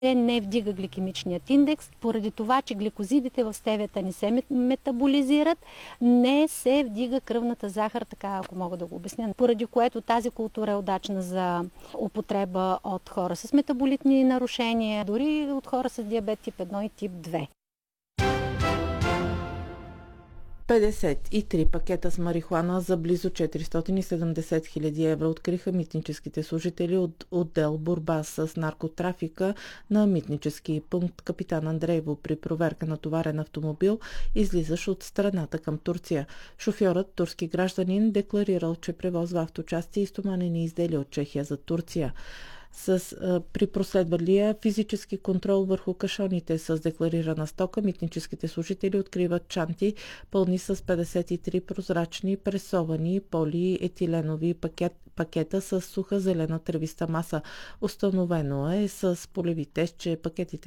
Не вдига гликемичният индекс, поради това, че гликозидите в стевията не се метаболизират, не се вдига кръвната захар, така ако мога да го обясня, поради което тази култура е удачна за употреба от хора с метаболитни нарушения, дори от хора с диабет тип 1 и тип 2. 53 пакета с марихуана за близо 470 хиляди евро откриха митническите служители от отдел борба с наркотрафика на митнически пункт Капитан Андреево при проверка на товарен автомобил, излизащ от страната към Турция. Шофьорът, турски гражданин, декларирал, че превозва авточасти и стоманени изделия от Чехия за Турция. При проследвалия физически контрол върху кашоните с декларирана стока, митническите служители откриват чанти пълни с 53 прозрачни пресовани полиетиленови пакета с суха зелена тревиста маса. Установено е с полеви тест, че пакетите